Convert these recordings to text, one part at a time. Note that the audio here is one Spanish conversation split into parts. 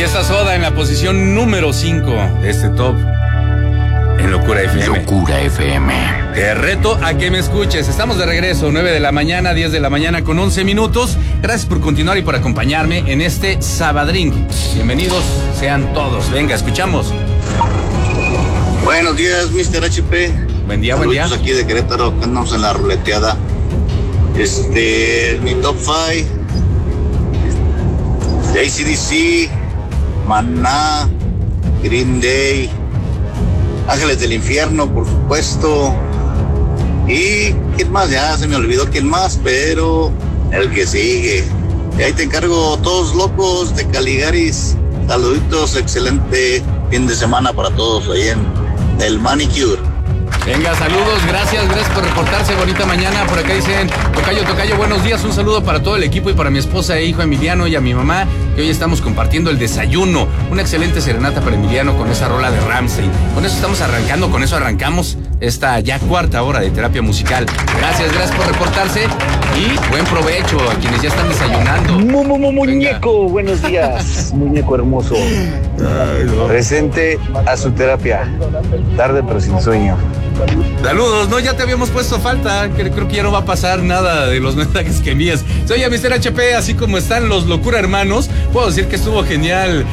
Aquí está Soda en la posición número 5 de este top en Locura FM. Locura FM. Te reto a que me escuches. Estamos de regreso, 9 de la mañana, 10 de la mañana con 11 minutos. Gracias por continuar y por acompañarme en este Sabadrink. Bienvenidos sean todos. Venga, escuchamos. Buenos días, Mr. HP. Buen día, buen día. Saludos aquí de Querétaro, que andamos en la ruleteada. Mi top 5. AC/DC, Maná, Green Day, Ángeles del Infierno, por supuesto. Y quién más, ya se me olvidó quién más, pero el que sigue. Y ahí te encargo, Todos Locos de Caligaris. Saluditos, excelente fin de semana para todos ahí en el Manicure. Venga, saludos, gracias por reportarse, bonita mañana. Por acá dicen, Tocayo, buenos días, un saludo para todo el equipo y para mi esposa e hijo Emiliano y a mi mamá, que hoy estamos compartiendo el desayuno. Una excelente serenata para Emiliano con esa rola de Rammstein. Con eso estamos arrancando, con eso arrancamos esta ya cuarta hora de terapia musical. Gracias por reportarse y buen provecho a quienes ya están desayunando. Muñeco, buenos días, muñeco hermoso. Presente a su terapia, tarde pero sin sueño. Saludos, no, ya te habíamos puesto falta, creo que ya no va a pasar nada de los mensajes que envíes. Soy a Mr. HP, así como están los Locura Hermanos. Puedo decir que estuvo genial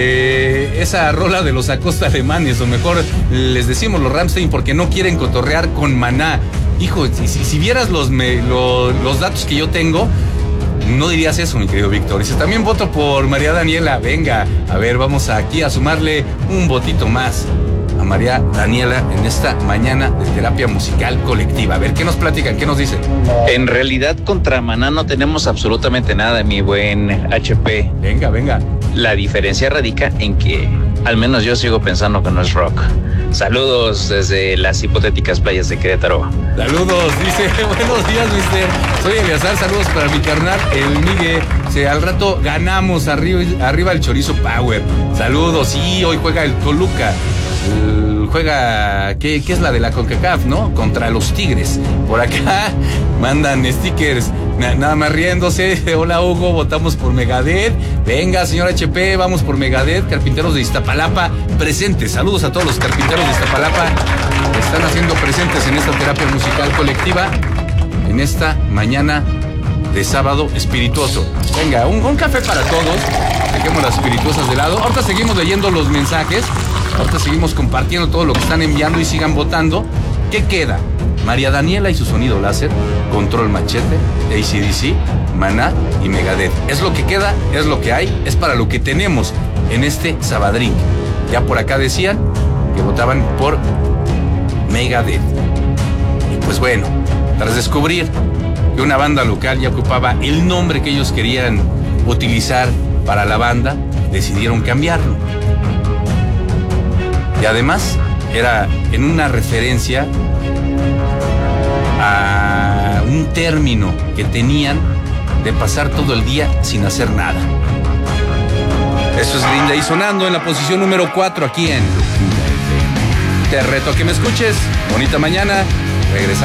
esa rola de los Acosta alemanes, o mejor les decimos los Rammstein, porque no quieren cotorrear con Maná. Hijo, si vieras los datos que yo tengo, no dirías eso, mi querido Víctor. Dice, también voto por María Daniela. Venga, a ver, vamos aquí a sumarle un votito más a María Daniela en esta mañana de terapia musical colectiva. A ver, ¿qué nos platican? ¿Qué nos dicen? En realidad contra Maná no tenemos absolutamente nada, mi buen HP. Venga. La diferencia radica en que al menos yo sigo pensando que no es rock. Saludos desde las hipotéticas playas de Querétaro. Saludos, dice, buenos días, mister. Soy Eleazar, saludos para mi carnal, el Miguel. Al rato ganamos, arriba el Chorizo Power. Saludos, sí, hoy juega el Toluca. Juega, ¿qué es la de la CONCACAF, no? Contra los Tigres. Por acá mandan stickers, nada más riéndose. Hola Hugo, votamos por Megadeth. Venga, señor HP, vamos por Megadeth. Carpinteros de Iztapalapa, presentes. Saludos a todos los carpinteros de Iztapalapa que están haciendo presentes en esta terapia musical colectiva, en esta mañana de sábado espirituoso. Venga, un café para todos. Dejemos las espirituosas de lado. Ahorita seguimos leyendo los mensajes. Ahorita seguimos compartiendo todo lo que están enviando y sigan votando. ¿Qué queda? María Daniela y su sonido láser, Control Machete, AC/DC, Maná y Megadeth. Es lo que queda, es lo que hay, es para lo que tenemos en este Sabadrink. Ya por acá decían que votaban por Megadeth. Y pues bueno, tras descubrir que una banda local ya ocupaba el nombre que ellos querían utilizar para la banda, decidieron cambiarlo. Y además era en una referencia a un término que tenían de pasar todo el día sin hacer nada. Eso es Green Day sonando en la posición número 4 aquí en Te reto a que me escuches. Bonita mañana. Regresamos.